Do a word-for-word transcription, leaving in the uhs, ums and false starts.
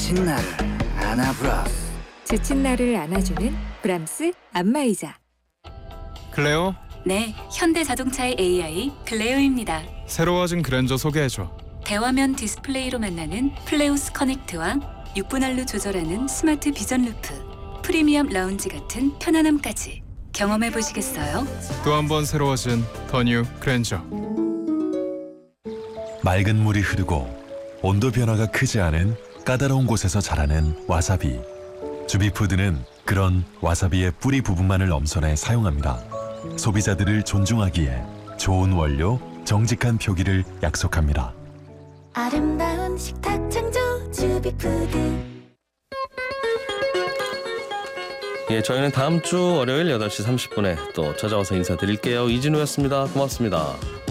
지친 나를 안아브라스. 지친 나를 안아주는 브람스 안마의자. 클레오, 네, 현대자동차의 에이아이 클레오입니다. 새로워진 그랜저 소개해줘. 대화면 디스플레이로 만나는 플레우스 커넥트와 육 분할로 조절하는 스마트 비전 루프, 프리미엄 라운지 같은 편안함까지 경험해 보시겠어요? 또 한 번 새로워진 더 뉴 그랜저. 맑은 물이 흐르고 온도 변화가 크지 않은 까다로운 곳에서 자라는 와사비. 주비푸드는 그런 와사비의 뿌리 부분만을 엄선해 사용합니다. 소비자들을 존중하기에 좋은 원료, 정직한 표기를 약속합니다. 아름다운 식탁 창조 주비푸드. 예, 저희는 다음 주 월요일 여덟 시 삼십 분에 또 찾아와서 인사드릴게요. 이진우였습니다. 고맙습니다.